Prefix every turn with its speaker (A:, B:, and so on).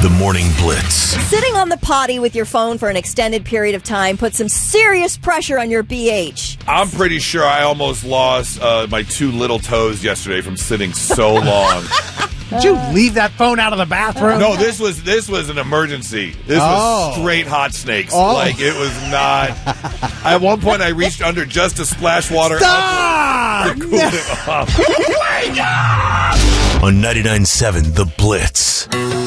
A: The Morning Blitz.
B: Sitting on the potty with your phone for an extended period of time puts some serious pressure on your BH.
C: I'm pretty sure I almost lost my 2 little toes yesterday from sitting so long.
D: Did you leave that phone out of the bathroom?
C: No, this was an emergency. This was straight hot snakes. Like, it was not. At one point, I reached under just to splash water
D: Stop!
C: to cool it off.
A: On 99.7 The Blitz.